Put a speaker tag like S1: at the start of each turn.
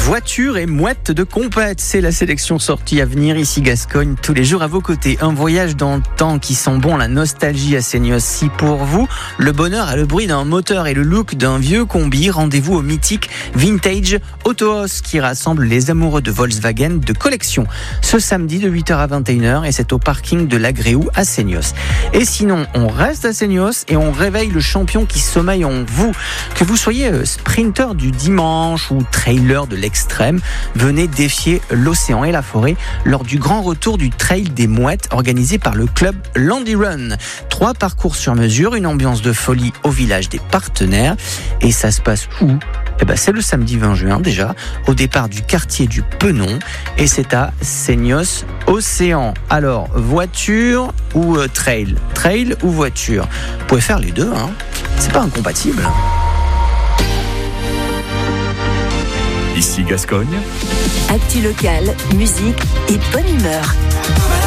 S1: Voiture et mouette de compète, c'est la sélection sortie à venir ici Gascogne, tous les jours à vos côtés. Un voyage dans le temps qui sent bon la nostalgie à Seignos. Si pour vous, le bonheur a le bruit d'un moteur et le look d'un vieux combi, rendez-vous au mythique Vintage Autohaus qui rassemble les amoureux de Volkswagen de collection. Ce samedi de 8h à 21h et c'est au parking de l'Agréou à Seignos. Et sinon, on reste à Seignos et on réveille le champion qui sommeille en vous. Que vous soyez sprinter du dimanche ou trailer de l'extrême, venez défier l'océan et la forêt lors du grand retour du Trail des Mouettes organisé par le club Landy Run. 3 parcours sur mesure, une ambiance de folie au village des partenaires. Et ça se passe où ? C'est le samedi 20 juin déjà, au départ du quartier du Penon, et c'est à Seignos Océan. Alors, voiture ou trail ? Trail ou voiture ? Vous pouvez faire les deux, hein ? C'est pas incompatible.
S2: Ici Gascogne.
S3: Actu locale, musique et bonne humeur.